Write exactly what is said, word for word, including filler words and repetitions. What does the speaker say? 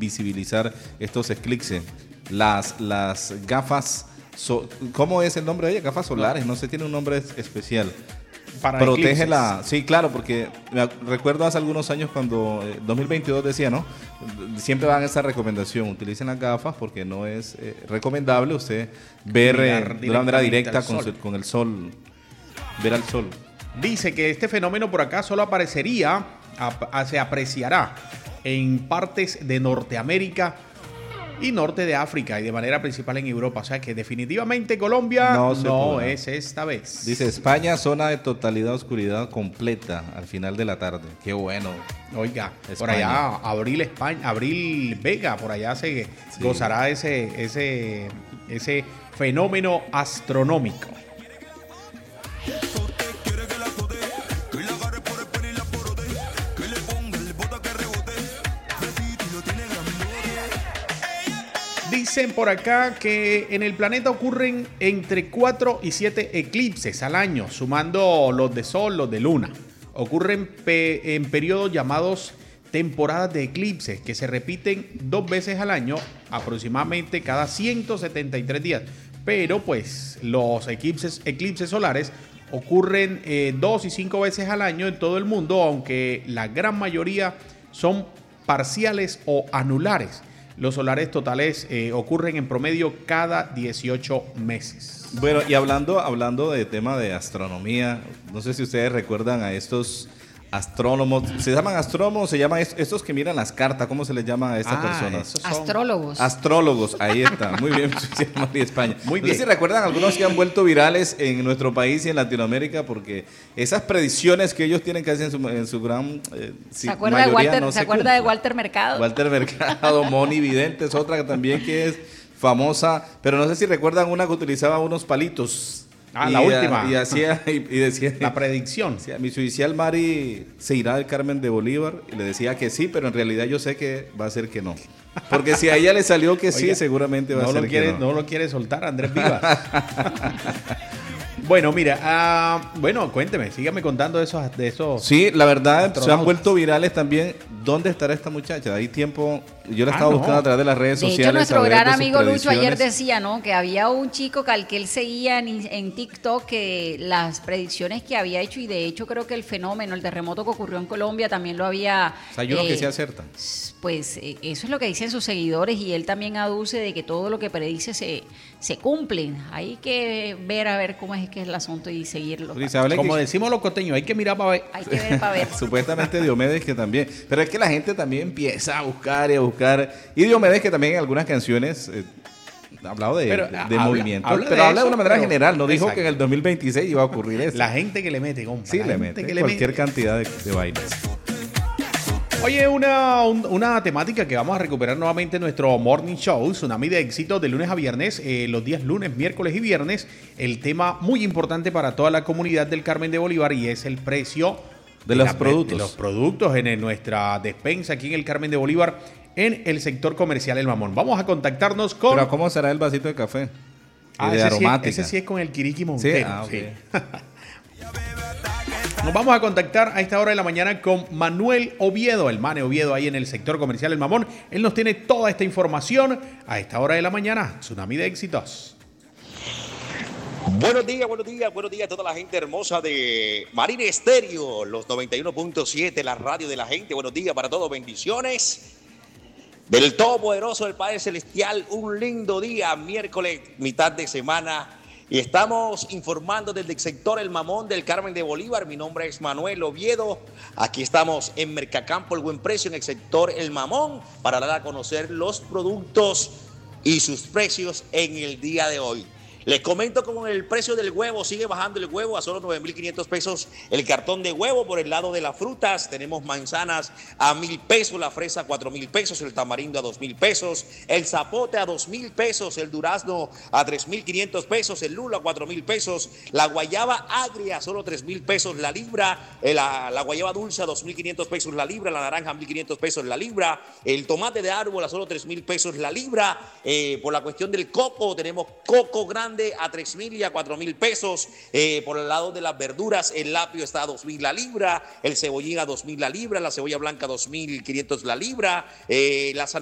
visibilizar estos eclipses. Las, las gafas, so, ¿cómo es el nombre de ellas? Gafas solares, no sé, tiene un nombre especial. Para Protege eclipses. la... Sí, claro, porque me recuerdo hace algunos años cuando eh, dos mil veintidós decía, ¿no? Siempre dan esa recomendación, utilicen las gafas porque no es eh, recomendable usted ver eh, de una manera directa con, su, con el sol, ver al sol. Dice que este fenómeno por acá solo aparecería, ap- se apreciará en partes de Norteamérica y norte de África y de manera principal en Europa. O sea que definitivamente Colombia No no, se podrá. es esta vez. Dice España, zona de totalidad oscuridad completa al final de la tarde. Qué bueno. Oiga, España. por allá Abril España, Abril Vega, por allá se Sí. gozará ese, ese, ese fenómeno astronómico. Dicen por acá que en el planeta ocurren entre cuatro y siete eclipses al año, sumando los de sol, los de luna. Ocurren pe- en periodos llamados temporadas de eclipses, que se repiten dos veces al año, aproximadamente cada ciento setenta y tres días. Pero pues los eclipses, eclipses solares ocurren eh, dos y cinco veces al año en todo el mundo, aunque la gran mayoría son parciales o anulares. Los solares totales eh, ocurren en promedio cada dieciocho meses. Bueno, y hablando, hablando de tema de astronomía, no sé si ustedes recuerdan a estos astrónomos. ¿Se llaman astrónomos? ¿Se llaman est- estos que miran las cartas? ¿Cómo se les llama a estas Ah, personas? esos son- Astrólogos. Astrólogos, ahí está. Muy bien, María España. Muy No bien. sé si recuerdan algunos que han vuelto virales en nuestro país y en Latinoamérica, porque esas predicciones que ellos tienen que hacer en su, en su gran eh, sí, ¿Se acuerda, de mayoría Walter, no ¿se se acuerda de cumplen. Walter Mercado? Walter Mercado, Moni Vidente es otra que también que es famosa, pero no sé si recuerdan una que utilizaba unos palitos. Ah, Y, la ah, última. Y hacía, y, y decía, La predicción. decía, mi judicial Mari se irá del Carmen de Bolívar, y le decía que sí, pero en realidad yo sé que va a ser que no. Porque si a ella le salió que sí, Oiga, seguramente va no a ser lo quiere, que no. no lo quiere soltar Andrés Vivas. Bueno, mira, ah, bueno, cuénteme, sígame contando de esos, de esos. Sí, la verdad, se han astronautas. vuelto virales también. ¿Dónde estará esta muchacha? Hay tiempo, yo la Ah, estaba no. buscando a través de las redes De sociales. hecho, nuestro a ver gran de sus amigo Lucho ayer predicciones. decía, ¿no? Que había un chico que al que él seguía en, en TikTok que las predicciones que había hecho, y de hecho creo que el fenómeno, el terremoto que ocurrió en Colombia también lo había... O sea, hay uno eh, que se acerta. Pues eh, eso es lo que dicen sus seguidores, y él también aduce de que todo lo que predice se, se cumple. Hay que ver a ver cómo es que es el asunto y seguirlo. Porque se habla Como que- decimos los costeños, hay que mirar para ver. Hay que ver para ver. Supuestamente Diomedes que también. Pero es que la gente también empieza a buscar y a buscar. Y Diomedes que también en algunas canciones eh, ha hablado de, Pero, de habla- movimiento. habla pero de habla de eso, una manera pero- general. No dijo Exacto. que en el dos mil veintiséis iba a ocurrir eso. La gente que le mete, compa. sí, la le gente mete que le cualquier mete. cantidad de, de vainas. Oye, una, un- una temática que vamos a recuperar nuevamente en nuestro Morning Show, Tsunami de Éxito, de lunes a viernes, eh, los días lunes, miércoles y viernes. El tema muy importante para toda la comunidad del Carmen de Bolívar, y es el precio De los la- productos. de los productos en nuestra despensa aquí en el Carmen de Bolívar, en el sector comercial El Mamón. Vamos a contactarnos con... Pero ¿cómo será el vasito de café? Ah, y de ese, sí, aromática. ese sí es con el Kiriki Sí, Montero. ah, ok. sí. Nos vamos a contactar a esta hora de la mañana con Manuel Oviedo, el Mane Oviedo ahí en el sector comercial El Mamón. Él nos tiene toda esta información a esta hora de la mañana. Tsunami de éxitos. Buenos días, buenos días, buenos días a toda la gente hermosa de Marina Estéreo, los noventa y uno punto siete, la radio de la gente. Buenos días para todos, bendiciones. Del Todopoderoso del Padre Celestial, un lindo día, miércoles, mitad de semana. Y estamos informando desde el sector El Mamón del Carmen de Bolívar. Mi nombre es Manuel Oviedo. Aquí estamos en Mercacampo El Buen Precio, en el sector El Mamón, para dar a conocer los productos y sus precios en el día de hoy. Les comento cómo el precio del huevo sigue bajando el huevo a solo nueve mil quinientos pesos el cartón de huevo. Por el lado de las frutas tenemos manzanas a mil pesos, la fresa a cuatro mil pesos, el tamarindo a dos mil pesos, el zapote a dos mil pesos, el durazno a tres mil quinientos pesos, el lulo a cuatro mil pesos, la guayaba agria a solo tres mil pesos la libra, eh, la, la guayaba dulce a dos mil quinientos pesos la libra, la naranja a mil quinientos pesos la libra, el tomate de árbol a solo tres mil pesos la libra. Eh, por la cuestión del coco tenemos coco grande a tres mil y a cuatro mil pesos. Eh, por el lado de las verduras, el apio está a dos mil la libra, el cebollín a dos mil la libra, la cebolla blanca a dos mil quinientos la libra, eh, la zanahoria